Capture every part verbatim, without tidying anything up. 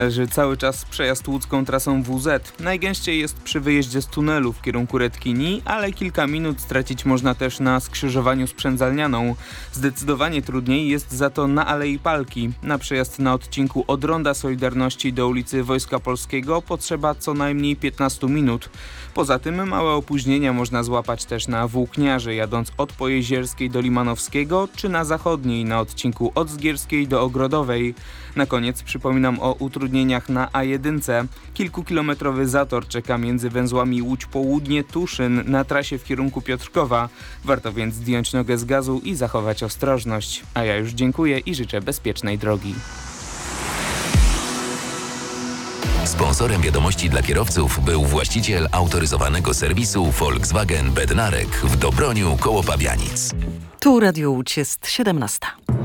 Leży cały czas przejazd łódzką trasą W Z. Najgęściej jest przy wyjeździe z tunelu w kierunku Redkini, ale kilka minut stracić można też na skrzyżowaniu z Przędzalnianą. Zdecydowanie trudniej jest za to na Alei Palki. Na przejazd na odcinku od Ronda Solidarności do ulicy Wojska Polskiego potrzeba co najmniej piętnaście minut. Poza tym małe opóźnienia można złapać też na Włókniarzy, jadąc od Pojezierskiej do Limanowskiego, czy na zachodniej na odcinku od Zgierskiej do Ogrodowej. Na koniec przypominam o utrudnieniach na A jeden. Kilkukilometrowy zator czeka między węzłami Łódź Południe-Tuszyn na trasie w kierunku Piotrkowa. Warto więc zdjąć nogę z gazu i zachować ostrożność. A ja już dziękuję i życzę bezpiecznej drogi. Sponsorem wiadomości dla kierowców był właściciel autoryzowanego serwisu Volkswagen Bednarek w Dobroniu koło Pabianic. Tu Radio Łódź jest siedemnasta.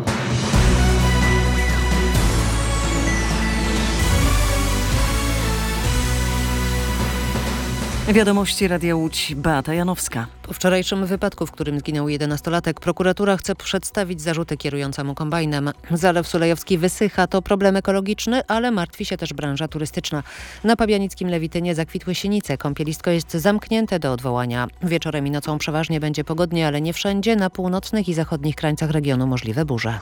Wiadomości Radia Łódź, Beata Janowska. Po wczorajszym wypadku, w którym zginął jedenastolatek, prokuratura chce przedstawić zarzuty kierującemu kombajnem. Zalew Sulejowski wysycha, to problem ekologiczny, ale martwi się też branża turystyczna. Na pabianickim Lewitynie zakwitły sinice. Kąpielisko jest zamknięte do odwołania. Wieczorem i nocą przeważnie będzie pogodnie, ale nie wszędzie. Na północnych i zachodnich krańcach regionu możliwe burze.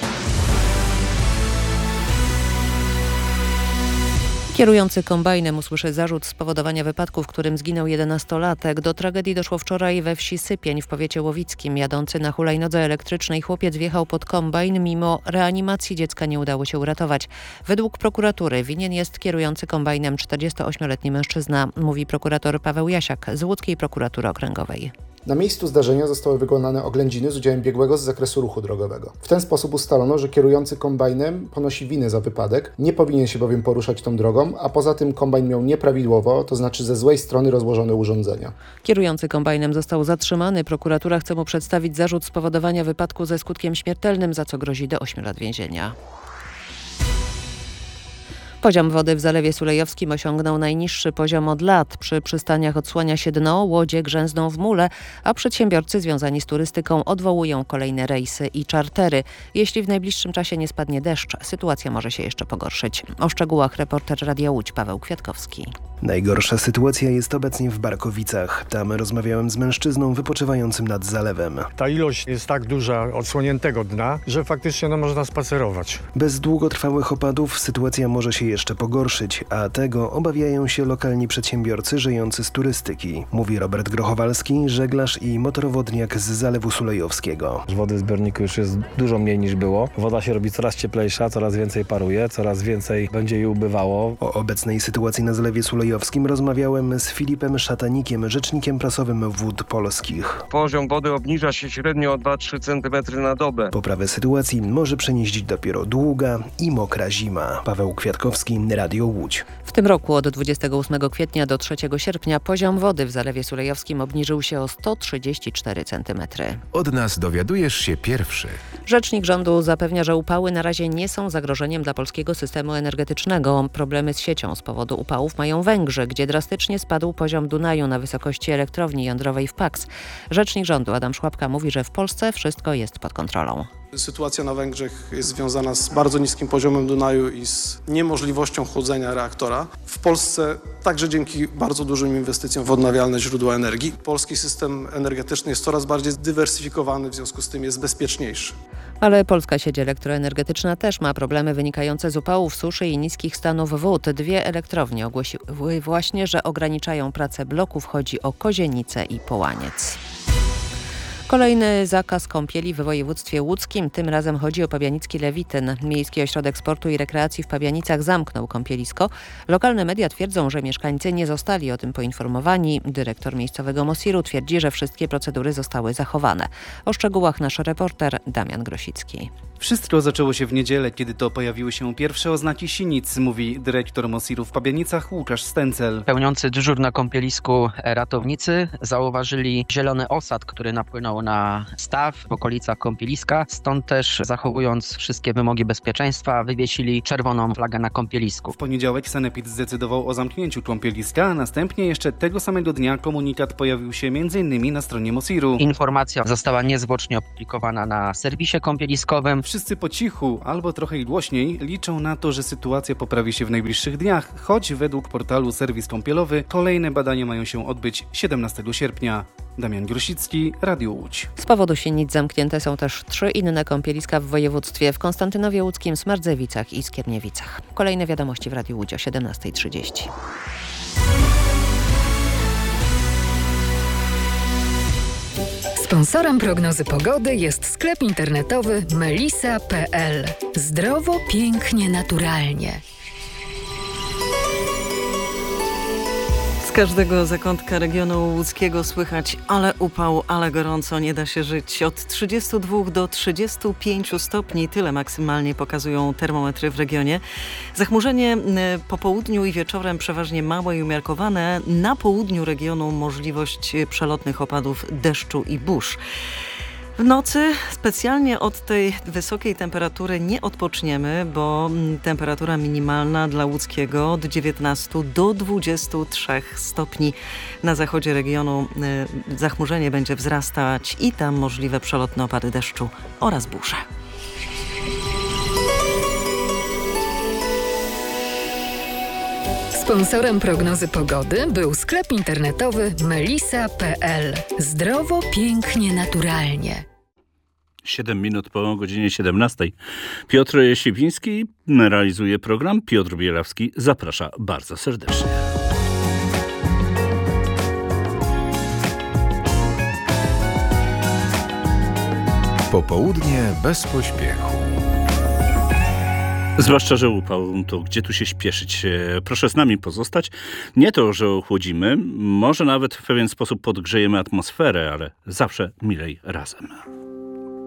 Kierujący kombajnem usłyszy zarzut spowodowania wypadku, w którym zginął jedenastolatek. Do tragedii doszło wczoraj we wsi Sypień w powiecie łowickim. Jadący na hulajnodze elektrycznej chłopiec wjechał pod kombajn. Mimo reanimacji dziecka nie udało się uratować. Według prokuratury winien jest kierujący kombajnem czterdziestoośmioletni mężczyzna, mówi prokurator Paweł Jasiak z Łódzkiej Prokuratury Okręgowej. Na miejscu zdarzenia zostały wykonane oględziny z udziałem biegłego z zakresu ruchu drogowego. W ten sposób ustalono, że kierujący kombajnem ponosi winę za wypadek, nie powinien się bowiem poruszać tą drogą, a poza tym kombajn miał nieprawidłowo, to znaczy ze złej strony rozłożone urządzenia. Kierujący kombajnem został zatrzymany. Prokuratura chce mu przedstawić zarzut spowodowania wypadku ze skutkiem śmiertelnym, za co grozi do ośmiu lat więzienia. Poziom wody w Zalewie Sulejowskim osiągnął najniższy poziom od lat. Przy przystaniach odsłania się dno, łodzie grzęzną w mule, a przedsiębiorcy związani z turystyką odwołują kolejne rejsy i czartery. Jeśli w najbliższym czasie nie spadnie deszcz, sytuacja może się jeszcze pogorszyć. O szczegółach reporter Radia Łódź Paweł Kwiatkowski. Najgorsza sytuacja jest obecnie w Barkowicach. Tam rozmawiałem z mężczyzną wypoczywającym nad zalewem. Ta ilość jest tak duża odsłoniętego dna, że faktycznie no, można spacerować. Bez długotrwałych opadów sytuacja może się jeszcze pogorszyć, a tego obawiają się lokalni przedsiębiorcy żyjący z turystyki, mówi Robert Grochowalski, żeglarz i motorowodniak z Zalewu Sulejowskiego. Wody w zbiorniku już jest dużo mniej niż było. Woda się robi coraz cieplejsza, coraz więcej paruje, coraz więcej będzie jej ubywało. O obecnej sytuacji na Zalewie Sulejowskim rozmawiałem z Filipem Szatanikiem, rzecznikiem prasowym Wód Polskich. Poziom wody obniża się średnio o dwa do trzech centymetrów na dobę. Poprawę sytuacji może przenieść dopiero długa i mokra zima. Paweł Kwiatkowski, Radio Łódź. W tym roku od dwudziestego ósmego kwietnia do trzeciego sierpnia poziom wody w Zalewie Sulejowskim obniżył się o sto trzydzieści cztery centymetry. Od nas dowiadujesz się pierwszy. Rzecznik rządu zapewnia, że upały na razie nie są zagrożeniem dla polskiego systemu energetycznego. Problemy z siecią z powodu upałów mają Węgrzy, gdzie drastycznie spadł poziom Dunaju na wysokości elektrowni jądrowej w Paks. Rzecznik rządu Adam Szłapka mówi, że w Polsce wszystko jest pod kontrolą. Sytuacja na Węgrzech jest związana z bardzo niskim poziomem Dunaju i z niemożliwością chłodzenia reaktora. W Polsce także dzięki bardzo dużym inwestycjom w odnawialne źródła energii. Polski system energetyczny jest coraz bardziej zdywersyfikowany, w związku z tym jest bezpieczniejszy. Ale polska sieć elektroenergetyczna też ma problemy wynikające z upałów, suszy i niskich stanów wód. Dwie elektrownie ogłosiły właśnie, że ograniczają pracę bloków. Chodzi o Kozienicę i Połaniec. Kolejny zakaz kąpieli w województwie łódzkim. Tym razem chodzi o pabianicki Lewityn. Miejski Ośrodek Sportu i Rekreacji w Pabianicach zamknął kąpielisko. Lokalne media twierdzą, że mieszkańcy nie zostali o tym poinformowani. Dyrektor miejscowego Mosiru twierdzi, że wszystkie procedury zostały zachowane. O szczegółach nasz reporter Damian Grosicki. Wszystko zaczęło się w niedzielę, kiedy to pojawiły się pierwsze oznaki sinic, mówi dyrektor Mosiru w Pabianicach Łukasz Stencel. Pełniący dyżur na kąpielisku ratownicy zauważyli zielony osad, który napłynął wjechał na staw w okolicach kąpieliska, stąd też zachowując wszystkie wymogi bezpieczeństwa wywiesili czerwoną flagę na kąpielisku. W poniedziałek sanepid zdecydował o zamknięciu kąpieliska, a następnie jeszcze tego samego dnia komunikat pojawił się m.in. na stronie Mosiru. Informacja została niezwłocznie opublikowana na serwisie kąpieliskowym. Wszyscy po cichu, albo trochę głośniej, liczą na to, że sytuacja poprawi się w najbliższych dniach, choć według portalu Serwis Kąpielowy kolejne badania mają się odbyć siedemnastego sierpnia. Damian Grosicki, Radio Łódź. Z powodu sinic zamknięte są też trzy inne kąpieliska w województwie: w Konstantynowie Łódzkim, Smardzewicach i Skierniewicach. Kolejne wiadomości w Radiu Łódź o siedemnasta trzydzieści. Sponsorem prognozy pogody jest sklep internetowy melisa kropka p l. Zdrowo, pięknie, naturalnie. Z każdego zakątka regionu łódzkiego słychać ale upał, ale gorąco, nie da się żyć. Od trzydziestu dwóch do trzydziestu pięciu stopni, tyle maksymalnie pokazują termometry w regionie. Zachmurzenie po południu i wieczorem przeważnie małe i umiarkowane. Na południu regionu możliwość przelotnych opadów deszczu i burz. W nocy specjalnie od tej wysokiej temperatury nie odpoczniemy, bo temperatura minimalna dla łódzkiego od dziewiętnastu do dwudziestu trzech stopni. Na zachodzie regionu zachmurzenie będzie wzrastać i tam możliwe przelotne opady deszczu oraz burze. Sponsorem prognozy pogody był sklep internetowy melisa kropka p l. Zdrowo, pięknie, naturalnie. siedem minut po godzinie siedemnastej. Piotr Siwiński realizuje program. Piotr Bielawski zaprasza bardzo serdecznie. Popołudnie bez pośpiechu. Zwłaszcza, że upał, to gdzie tu się śpieszyć? Proszę z nami pozostać. Nie to, że ochłodzimy, może nawet w pewien sposób podgrzejemy atmosferę, ale zawsze milej razem.